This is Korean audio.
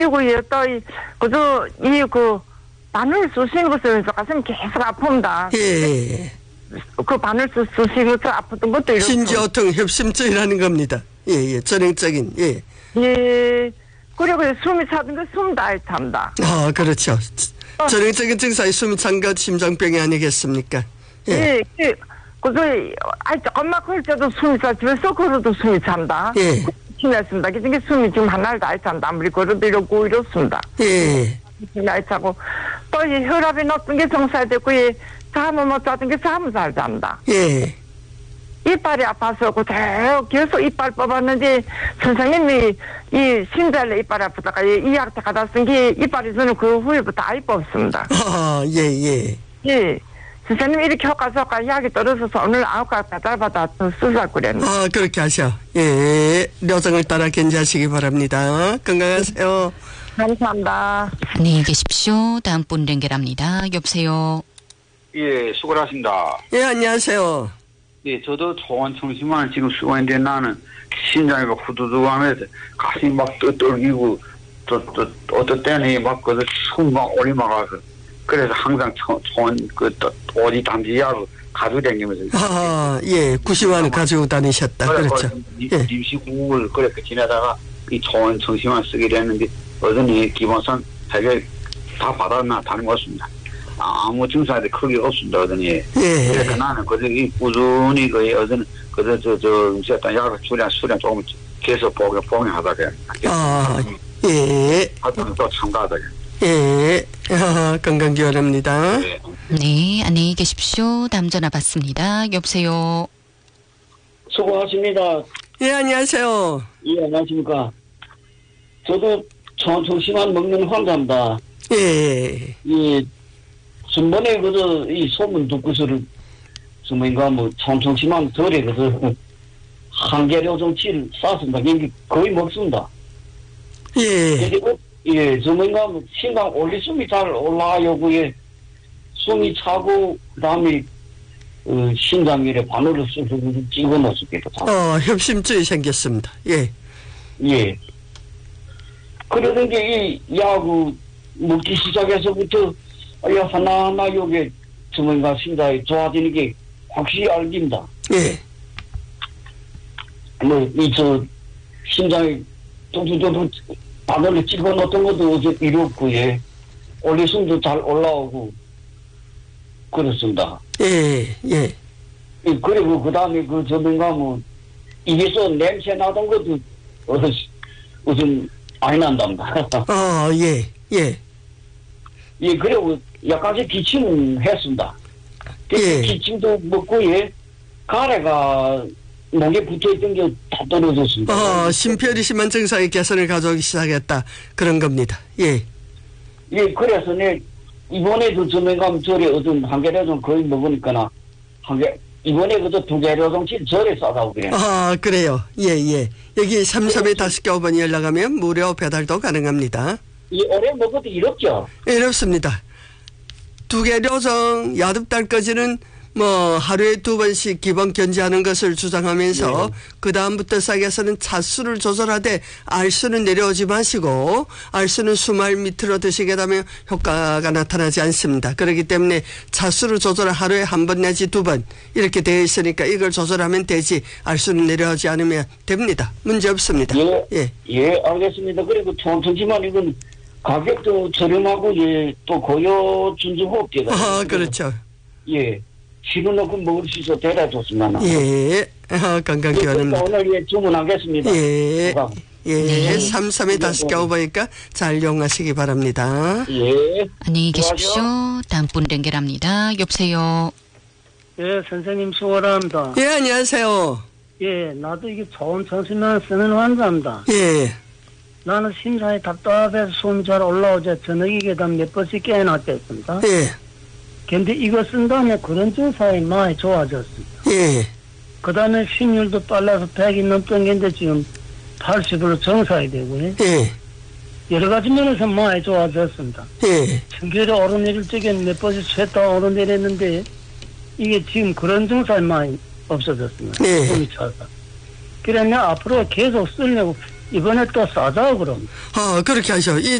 그리고 그저 바늘 쑤시는 것을 가슴이 계속 아픕니다. 예. 그 바늘 쑤시는 것을 아팠던 것도 신저통 협심증이라는 겁니다. 예. 전형적인, 예. 예. 그리고 숨이 차던 게 숨 다 참다. 아, 그렇죠. 전형적인 증상이 숨이 찬 것 심장병이 아니겠습니까? 예. 그저, 조금만 걸을 때도 숨이 차, 집에서 걸어도 숨이 찬다. 예. 심했습니다. 그게 숨이 지금 하나를 다 찬다. 아무리 걸어도 이렇습니다. 예. 숨이 차고, 또 혈압이 높은 게 정상되고, 잠을 못 자던 게 잠을 잘 잔다. 예. 이빨이 아파서 계속 이빨 뽑았는데 선생님이 이 신자를 이빨 아프다가 이 약대 갖다 쓴 게 이빨이 저는 그 후에부터 아예 뽑습니다. 아, 예. 예. 선생님 이렇게 효과서 약이 떨어져서 오늘 9가 배달받아 쓰자 그랬는데. 아, 그렇게 하셔. 예. 료정을 따라 견지하시기 바랍니다. 건강하세요. 감사합니다. 안녕히 계십시오. 다음 분 연결합니다. 여보세요. 예, 수고하십니다. 예, 안녕하세요. 예, 저도 초원청심환 지금 쓰고 있는데 나는 심장이 후두둑하면서 가슴이 막 떨리고 어떨 때는 막 숨 막 올리막아서 그래서 항상 초원 어디 담지하고 가지고 다니면서 예, 구시환을 가지고 다니셨다. 그렇죠. 예. 임시국을 그렇게 지내다가 이 초원청심환 쓰게 됐는데 어전히 기본상 해결 다 받았나 다른 것 같습니다. 아무 증상이 크게 없습니다, 어전히. 예. 그래서 나는 이 꾸준히 어전 어떤 약을 수량 조금 계속 복용하다가. 예. 하여튼 또 참가하다가. 예. 건강 기원합니다. 네. 네, 안녕히 계십시오. 다음 전화 받습니다. 여보세요. 수고하십니다. 예, 안녕하세요. 예, 안녕하십니까. 저도 초원청심환 먹는 환자입니다. 예. 전번에 이 소문 듣고서를 정말인가 초원청심환 덜에 한계료정치를 쌌습니다. 이게 거의 먹습니다. 예. 그리고 정말인가 심장 올리숨이 잘 올라와요. 그게 숨이 차고 그다음에 심장에 바늘을 찍어놓습니다. 협심증이 생겼습니다. 예. 예. 그러던 게 이 약을 먹기 시작해서부터 하나하나 요게 정말인가 심장이 좋아지는 게 확실히 알깁니다. 예. 심장이 뚱뚱뚱 바늘을 찍어놓던 것도 어제 이렇고, 예. 올리숨도 잘 올라오고, 그렇습니다. 예. 그리고 그 다음에 입에서 냄새 나던 것도 무슨 많이 난답니다. 예. 예, 그리고 약간씩 기침은 했습니다. 예. 기침도 먹고, 예. 가래가 목에 붙어있던 게 다 떨어졌습니다. 심혈이 심한 증상의 개선을 가져오기 시작했다. 그런 겁니다. 예. 예, 그래서 이번에도 전면감 절에 어떤 한계료정 거의 먹으니까 이번에 그저 2개료정치 절에 싸다고 그래요. 그래요. 예. 여기 33-5번 연락하면 무료 배달도 가능합니다. 오래 먹어도 이렇죠? 이렇습니다. 2개료정 야듭달까지는 하루에 2번씩 기본 견지하는 것을 주장하면서 그 다음부터 싸게서는 차수를 조절하되 알수는 내려오지 마시고 알수는 수말 밑으로 드시게 되면 효과가 나타나지 않습니다. 그렇기 때문에 차수를 조절을 하루에 1번 내지 2번 이렇게 되어 있으니까 이걸 조절하면 되지 알수는 내려오지 않으면 됩니다. 문제 없습니다. 예, 알겠습니다. 그리고 청청지만 이건 가격도 저렴하고 또 고요 준수호흡제가 그렇죠. 예. 집어넣고 먹을 수 있어 대단히 좋습니다. 예. 건강 기원합니다. 오늘 주문하겠습니다. 예. 네. 33-5번이니까 잘 이용하시기 바랍니다. 예. 안녕히 계십시오. 다음 분 연결합니다. 여보세요. 예, 선생님 수고합니다. 예, 안녕하세요. 예, 나도 이게 초원청심환 쓰는 환자입니다. 예. 나는 심장이 답답해서 숨이 잘 올라오자 저녁에 계단 몇 번씩 깨어났겠습니다. 예. 근데 이거 쓴 다음에 그런 증상이 많이 좋아졌습니다. 예. 그 다음에 심률도 빨라서 100이 넘던 건데 지금 80으로 정상이 되고요. 예. 여러 가지 면에서 많이 좋아졌습니다. 예. 청결이 오르내릴 적에 몇 번씩 샜다 오르내렸는데 이게 지금 그런 증상이 많이 없어졌습니다. 예. 숨이 차서. 그래 내가 앞으로 계속 쓰려고 이번에 또 싸자 그럼. 그렇게 하셔. 이